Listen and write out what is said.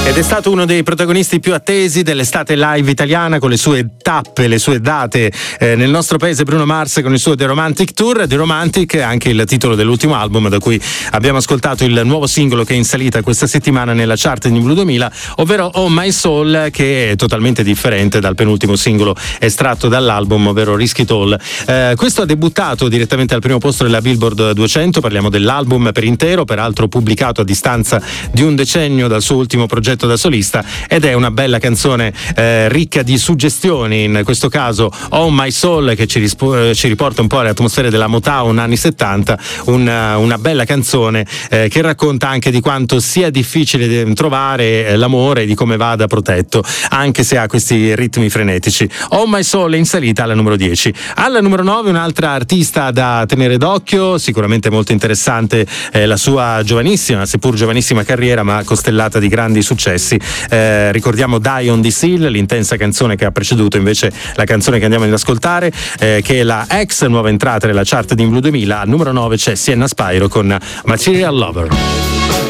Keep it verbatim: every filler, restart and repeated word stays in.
Ed è stato uno dei protagonisti più attesi dell'estate live italiana, con le sue tappe, le sue date eh, nel nostro paese, Bruno Mars con il suo The Romantic Tour. The Romantic è anche il titolo dell'ultimo album, da cui abbiamo ascoltato il nuovo singolo che è in salita questa settimana nella chart di Blu duemila, ovvero Oh My Soul, che è totalmente differente dal penultimo singolo estratto dall'album, ovvero Risk It All. Eh, questo ha debuttato direttamente al primo posto della Billboard duecento, parliamo dell'album per intero, peraltro pubblicato a distanza di un decennio dal suo ultimo progetto da solista, ed è una bella canzone eh, ricca di suggestioni, in questo caso Oh My Soul, che ci, rispo- ci riporta un po' alle atmosfere della Motown anni settanta, una, una bella canzone eh, che racconta anche di quanto sia difficile trovare eh, l'amore, di come vada protetto, anche se ha questi ritmi frenetici. Oh My Soul è in salita alla numero dieci. Alla numero nove un'altra artista da tenere d'occhio, sicuramente molto interessante eh, la sua giovanissima, seppur giovanissima carriera, ma costellata di grandi successi. Eh, ricordiamo Die on This Hill, l'intensa canzone che ha preceduto invece la canzone che andiamo ad ascoltare, eh, che è la ex nuova entrata nella chart di Blu duemila. Al numero nove c'è Sienna Spyro con Material Lover.